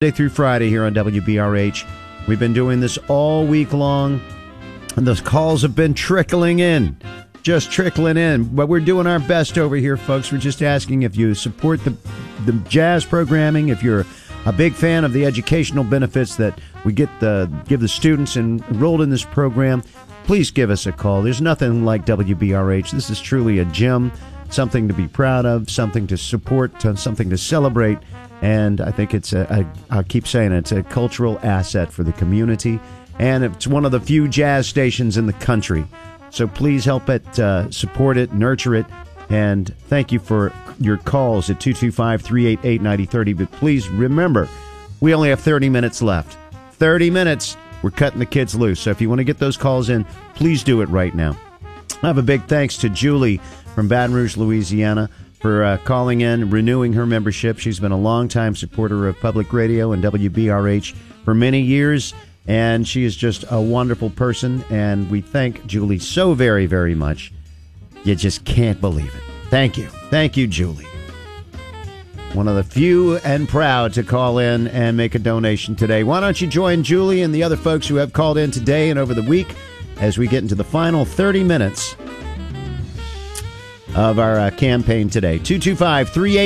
Monday through Friday here on WBRH. We've been doing this all week long, and those calls have been trickling in. Just trickling in. But we're doing our best over here, folks. We're just asking if you support the jazz programming, if you're a big fan of the educational benefits that we give the students enrolled in this program, please give us a call. There's nothing like WBRH. This is truly a gem, something to be proud of, something to support, something to celebrate. And I think it's I keep saying it's a cultural asset for the community. And it's one of the few jazz stations in the country. So please help it, support it, nurture it. And thank you for your calls at 225-388-9030. But please remember, we only have 30 minutes left. 30 minutes. We're cutting the kids loose. So if you want to get those calls in, please do it right now. I have a big thanks to Julie from Baton Rouge, Louisiana, for calling in, renewing her membership. She's been a longtime supporter of public radio and WBRH for many years, and she is just a wonderful person, and we thank Julie so very, very much. You just can't believe it. Thank you. Thank you, Julie. One of the few and proud to call in and make a donation today. Why don't you join Julie and the other folks who have called in today and over the week as we get into the final 30 minutes of our campaign today.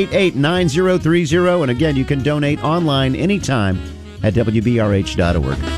225-388-9030. And again, you can donate online anytime at WBRH.org.